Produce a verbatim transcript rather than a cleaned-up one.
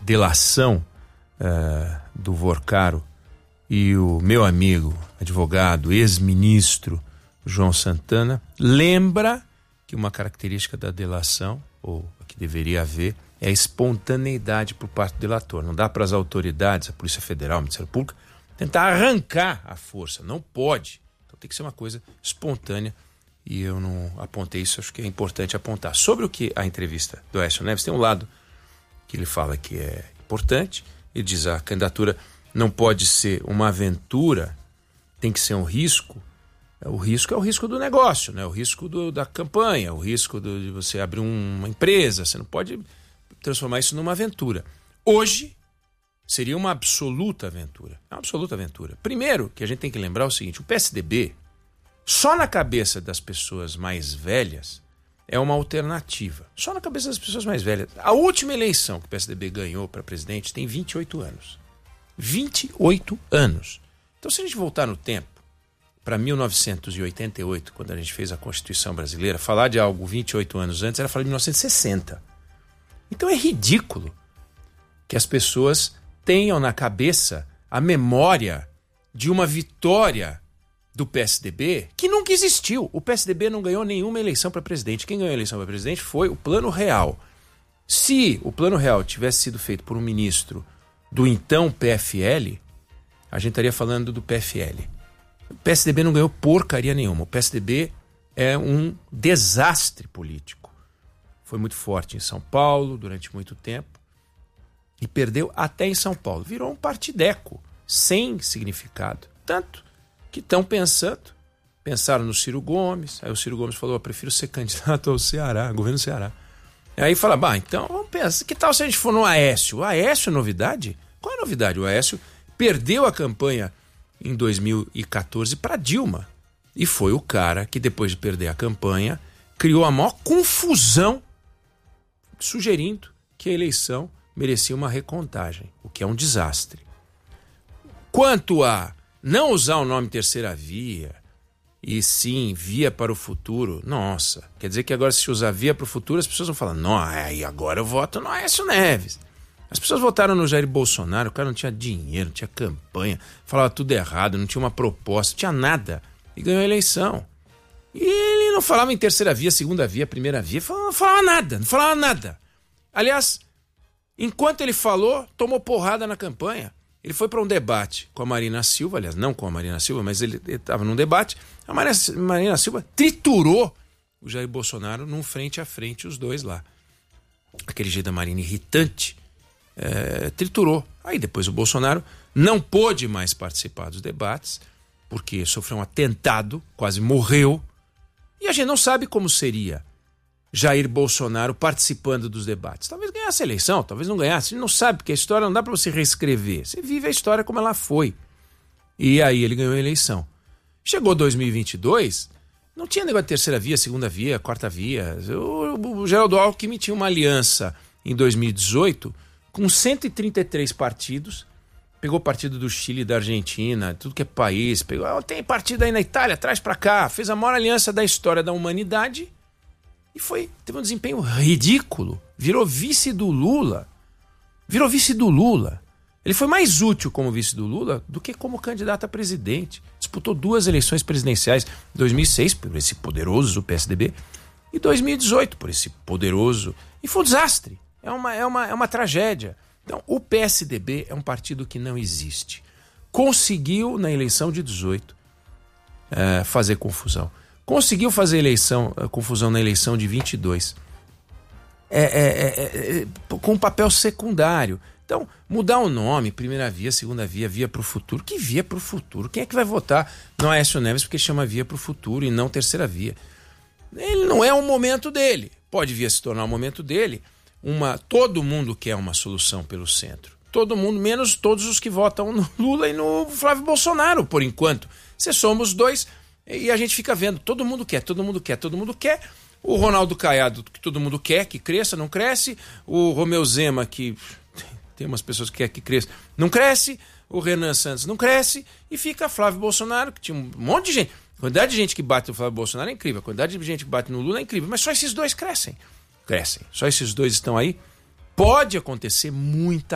delação uh, do Vorcaro e o meu amigo, advogado, ex-ministro João Santana, lembra que uma característica da delação, ou que deveria haver, é a espontaneidade por parte do delator. Não dá para as autoridades, a Polícia Federal, o Ministério Público, tentar arrancar a força. Não pode. Então tem que ser uma coisa espontânea. E eu não apontei isso, acho que é importante apontar. Sobre o que a entrevista do Aécio Neves, tem um lado que ele fala que é importante. Ele diz a candidatura não pode ser uma aventura, tem que ser um risco. O risco é o risco do negócio, né? O risco do, da campanha, o risco do, de você abrir uma empresa. Você não pode transformar isso numa aventura. Hoje seria uma absoluta aventura. Uma absoluta aventura. Primeiro, que a gente tem que lembrar o seguinte, o P S D B, só na cabeça das pessoas mais velhas, é uma alternativa. Só na cabeça das pessoas mais velhas. A última eleição que o P S D B ganhou para presidente tem vinte e oito anos. vinte e oito anos. Então, se a gente voltar no tempo, para mil novecentos e oitenta e oito, quando a gente fez a Constituição Brasileira, falar de algo vinte e oito anos antes era falar de mil novecentos e sessenta. Então é ridículo que as pessoas tenham na cabeça a memória de uma vitória do P S D B que nunca existiu. O P S D B não ganhou nenhuma eleição para presidente. Quem ganhou a eleição para presidente foi o Plano Real. Se o Plano Real tivesse sido feito por um ministro do então P F L, a gente estaria falando do P F L. O P S D B não ganhou porcaria nenhuma. O P S D B é um desastre político. Foi muito forte em São Paulo durante muito tempo e perdeu até em São Paulo. Virou um partideco, sem significado. Tanto que estão pensando, pensaram no Ciro Gomes, aí o Ciro Gomes falou, eu prefiro ser candidato ao Ceará, governo do Ceará. Aí fala, bah, então vamos pensar, que tal se a gente for no Aécio? O Aécio é novidade? Qual é a novidade? O Aécio perdeu a campanha em dois mil e catorze para Dilma. E foi o cara que, depois de perder a campanha, criou a maior confusão, sugerindo que a eleição merecia uma recontagem, o que é um desastre. Quanto a não usar o nome terceira via, e sim via para o futuro, nossa, quer dizer que agora se usar via para o futuro, as pessoas vão falar, não, aí agora eu voto no Aécio Neves. As pessoas votaram no Jair Bolsonaro, o cara não tinha dinheiro, não tinha campanha, falava tudo errado, não tinha uma proposta, não tinha nada, e ganhou a eleição. E ele não falava em terceira via, segunda via, primeira via, não falava nada, não falava nada. Aliás, enquanto ele falou, tomou porrada na campanha. Ele foi para um debate com a Marina Silva, aliás, não com a Marina Silva, mas ele estava num debate. A Marina, Marina Silva triturou o Jair Bolsonaro num frente a frente, os dois lá. Aquele jeito da Marina irritante, é, triturou. Aí depois o Bolsonaro não pôde mais participar dos debates, porque sofreu um atentado, quase morreu. E a gente não sabe como seria Jair Bolsonaro participando dos debates. Talvez ganhasse a eleição, talvez não ganhasse. A gente não sabe, porque a história não dá para você reescrever. Você vive a história como ela foi. E aí ele ganhou a eleição. Chegou dois mil e vinte e dois, não tinha negócio de terceira via, segunda via, quarta via. O, o Geraldo Alckmin tinha uma aliança em dois mil e dezoito com cento e trinta e três partidos. Pegou partido do Chile, da Argentina, tudo que é país. Pegou, tem partido aí na Itália, traz para cá. Fez a maior aliança da história da humanidade. E foi, teve um desempenho ridículo. Virou vice do Lula. Virou vice do Lula. Ele foi mais útil como vice do Lula do que como candidato a presidente. Disputou duas eleições presidenciais. dois mil e seis, por esse poderoso P S D B. E dois mil e dezoito, por esse poderoso... E foi um desastre. É uma, é uma, é uma tragédia. Então, o P S D B é um partido que não existe. Conseguiu, na eleição de dezoito, é, fazer confusão. Conseguiu fazer eleição, confusão na eleição de vinte e dois, é, é, é, é, com um papel secundário. Então, mudar o nome, primeira via, segunda via, via para o futuro. Que via para o futuro? Quem é que vai votar no Aécio Neves porque chama via para o futuro e não terceira via? Ele não é o momento dele. Pode vir a se tornar o momento dele. Uma, todo mundo quer uma solução pelo centro. Todo mundo, menos todos os que votam no Lula e no Flávio Bolsonaro, por enquanto. Se somos dois... E a gente fica vendo, todo mundo quer, todo mundo quer, todo mundo quer. O Ronaldo Caiado, que todo mundo quer, que cresça, não cresce. O Romeu Zema, que tem umas pessoas que querem que cresça, não cresce. O Renan Santos não cresce. E fica Flávio Bolsonaro, que tinha um monte de gente. A quantidade de gente que bate no Flávio Bolsonaro é incrível. A quantidade de gente que bate no Lula é incrível. Mas só esses dois crescem. Crescem. Só esses dois estão aí. Pode acontecer muita